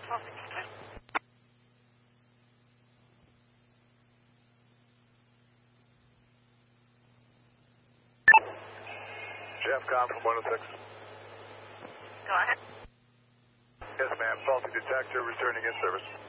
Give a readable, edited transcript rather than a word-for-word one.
Jeffcom from 106. Go ahead. Yes, ma'am. Faulty detector returning in service.